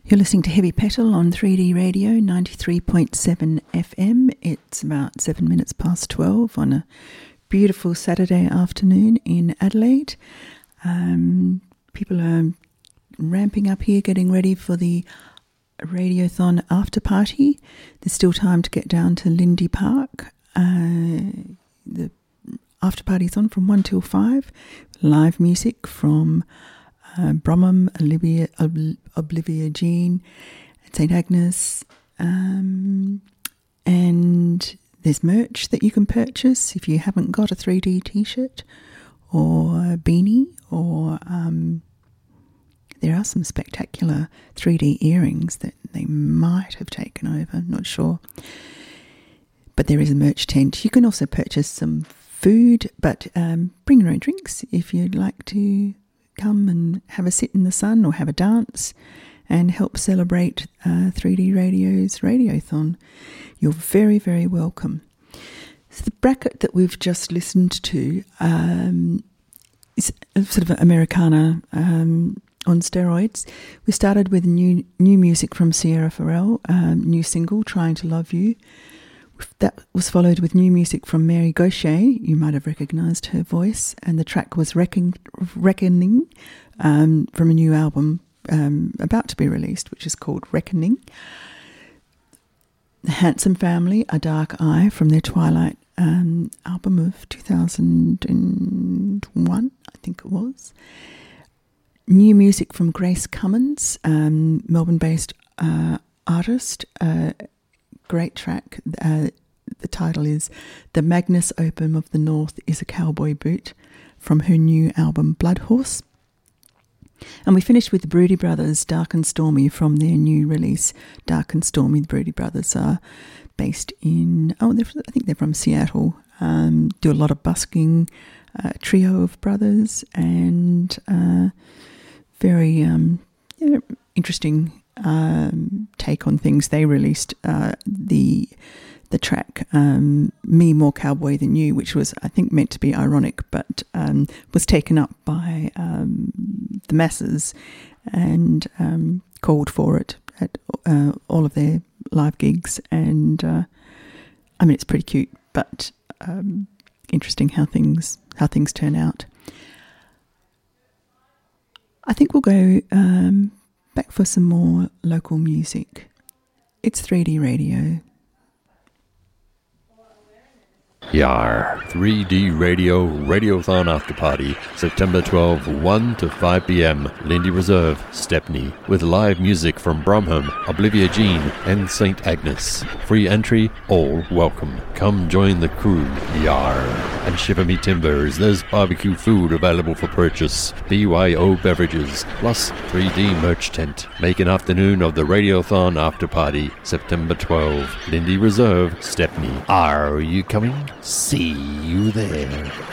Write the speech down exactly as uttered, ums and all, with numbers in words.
You're listening to Heavy Petal on three D Radio, ninety-three point seven F M. It's about seven minutes past twelve on a beautiful Saturday afternoon in Adelaide. Um, people are ramping up here, getting ready for the Radiothon after party. There's still time to get down to Lindy Park. Uh, the after party's on from one till five. Live music from Uh, Bromham, Olivia, Ob- Oblivia Jean, Saint Agnes, um, and there's merch that you can purchase if you haven't got a three D t-shirt or a beanie, or um, there are some spectacular three D earrings that they might have taken over, not sure. But there is a merch tent. You can also purchase some food, but um, bring your own drinks if you'd like to come and have a sit in the sun or have a dance and help celebrate uh, three D Radio's Radiothon. You're very, very welcome. So the bracket that we've just listened to um, is sort of Americana um, on steroids. We started with new new music from Sierra Farrell, um, new single, Trying to Love You. That was followed with new music from Mary Gauthier. You might have recognised her voice. And the track was Reckon, Reckoning um, from a new album um, about to be released, which is called Reckoning. The Handsome Family, A Dark Eye, from their Twilight um, album of two thousand one, I think it was. New music from Grace Cummins, um, Melbourne-based uh, artist. Uh, Great track. Uh, the title is The Magnus Opum of the North is a Cowboy Boot, from her new album Blood Horse. And we finished with the Broody Brothers, Dark and Stormy, from their new release Dark and Stormy. The Broody Brothers are based in, oh, they're, I think they're from Seattle. Um, do a lot of busking, uh, trio of brothers, and uh, very um, yeah, interesting Um, take on things. They released uh, the the track um, Me More Cowboy Than You, which was, I think, meant to be ironic, but um, was taken up by um, the masses and um, called for it at uh, all of their live gigs. And uh, I mean, it's pretty cute, but um, interesting how things how things turn out. I think we'll go Um, back for some more local music. It's three D Radio. Yar, three D Radio Radiothon After Party, September twelfth, one to five p.m, Lindy Reserve, Stepney, with live music from Bromham, Oblivia Jean, and Saint Agnes. Free entry, all welcome. Come join the crew, Yar. And Shiver Me Timbers, there's barbecue food available for purchase, B Y O beverages, plus three D merch tent. Make an afternoon of the Radiothon After Party, September twelfth, Lindy Reserve, Stepney. Are you coming? See you there.